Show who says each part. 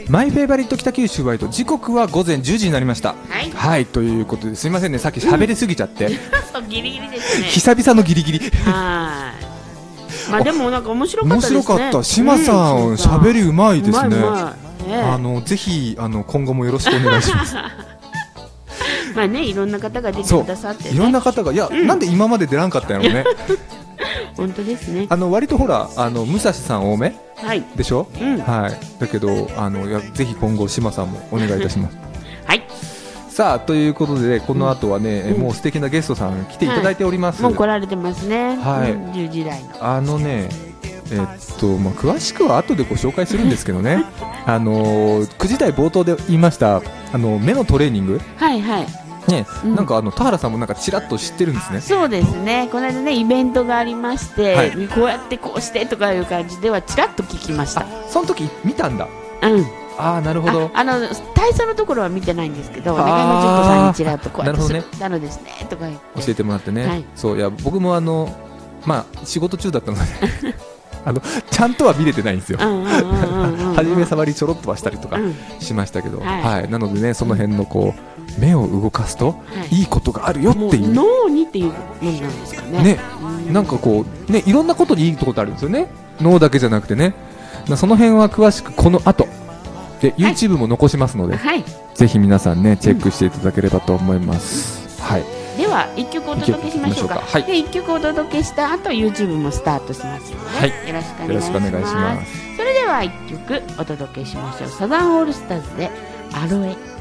Speaker 1: マイフェイバリット北九州ワイド、時刻は午前10時になりました。
Speaker 2: はい、
Speaker 1: はい、ということですいませんね、さっき喋りすぎちゃって、
Speaker 2: そうギリギリですね。
Speaker 1: 久々のギリギリ。
Speaker 2: はい、まあでもなんか面白かったですね。
Speaker 1: 面白かった。島さん喋りうまいですね。ぜひ今後もよろしくお願いします。
Speaker 2: まあね、いろんな方が出てくださってね、
Speaker 1: いろんな方が、いや、なんで今まで出らんかったんやろうね。
Speaker 2: 本当ですね。
Speaker 1: 割とほら武蔵さん多め、
Speaker 2: はい、
Speaker 1: でしょ、はい、だけどぜひ今後島さんもお願いいたします。はい、さあということで、この後はね、もう素敵なゲストさん来ていただいております。
Speaker 2: もう来られてますね。
Speaker 1: はい、
Speaker 2: 10時台
Speaker 1: のね、詳しくは後でご紹介するんですけどね。9時台冒頭で言いました目のトレーニング、はいはいね、なんか田原さんもなんかちらっと知ってるんですね。
Speaker 2: そうですね、この間ねイベントがありまして、はい、こうやってこうしてとかいう感じではちらっと聞きました。
Speaker 1: その時見たんだ。なるほど。
Speaker 2: 体操のところは見てないんですけど、中山純子さんにちらっとこうやってするなのですねとか言って
Speaker 1: 教えてもらってね、はい、そういや僕も仕事中だったのでちゃんとは見れてないんですよ。初め触りちょろっとはしたりとかしましたけど、はい、なのでね、その辺のこう目を動かすといいことがあるよっていう、
Speaker 2: 脳にっていうものなんですかね。
Speaker 1: なんかこうね、いろんなことにいいことあるんですよね。脳だけじゃなくてね。その辺は詳しくこの後で YouTube も残しますので、ぜひ皆さんねチェックしていただければと思います。はい。で
Speaker 2: は1曲お届けしましょうか。で1曲お届けした後 YouTube もスタートしますので、よろしくお願いします。それでは1曲お届けしましょう。サザンオールスターズでアロエ。